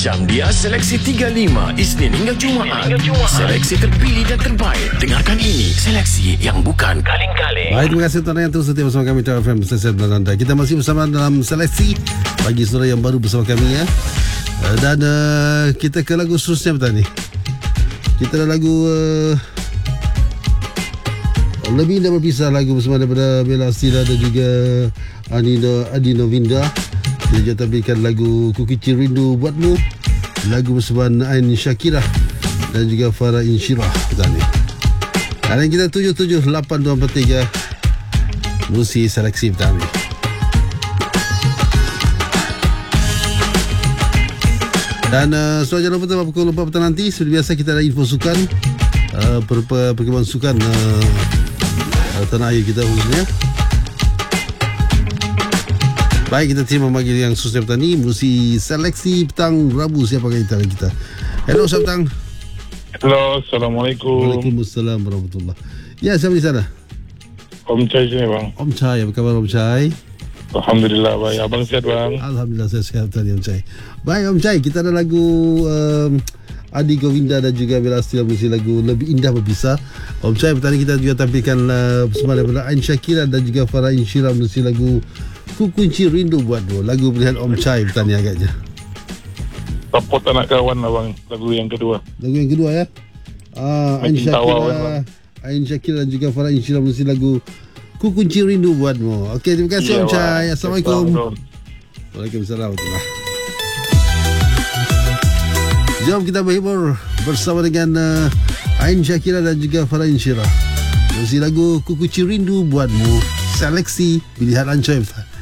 Syam Dia Seleksi 35 Isnin hingga Jumaat. Seleksi terpilih dan terbaik. Dengarkan ini, seleksi yang bukan kaleng-kaleng. Baik, terima kasih tuan yang terus setia bersama kami Tara FM Stesen dan anda. Kita masih bersama dalam seleksi bagi saudara yang baru bersama kami ya. Dan kita ke lagu seterusnya petang ni. Kita ada lagu Lebih Indah Berpisah, lagu bersama daripada Bella Astira dan juga Adino Vinda. Dia juga tampilkan lagu Ku Kecil Rindu Buatmu, lagu bersama Ain Syakirah dan juga Farah Insyirah petang ni. Dan kita 778243 musik seleksi petang ni. Dan so jangan lupa pukul 4 petang nanti seperti biasa kita ada info sukan, perkembangan sukan tanah air kita khususnya. Baik, kita terima bagi yang susah petang ni musik seleksi petang Rabu. Siapa kita? Hello, selamat petang. Hello, Assalamualaikum. Waalaikumsalam warahmatullahi. Ya, siapa di sana? Om Chai sini bang. Om Chai, apa khabar Om Chai? Alhamdulillah baik. Abang sihat bang? Alhamdulillah saya sihat tadi Om Chai. Baik Om Chai, kita ada lagu Adi Govinda dan juga Bella Astira mengisi lagu Lebih Indah Berpisah. Om Chai, petani kita juga tampilkan bersama daripada Ain Syakirah dan juga Farah Insyirah mengisi lagu Ku Kunci Rindu Buatmu, lagu pilihan Om Chai petani agaknya. Support anak kawan lah bang, lagu yang kedua. Lagu yang kedua ya. Ain Syakirah dan juga Farah Insyirah mengisi lagu Ku Kunci Rindu Buatmu. Okey, terima kasih Om Chai. Assalamualaikum. Waalaikumsalam. Jom kita berhibur bersama dengan Ain Syakirah dan juga Farah Insyirah. Mengisi lagu Ku Kunci Rindu Buatmu, seleksi pilihan Ancoy.